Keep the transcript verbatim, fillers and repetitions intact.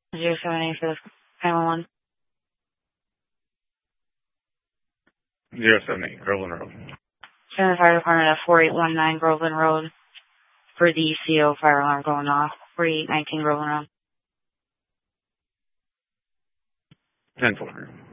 zero seven eight for the nine one one. zero seven eight, Groveland Road. Send the fire department at four eight one nine Groveland Road for the C O fire alarm going off. forty-eight nineteen Groveland Road. ten four.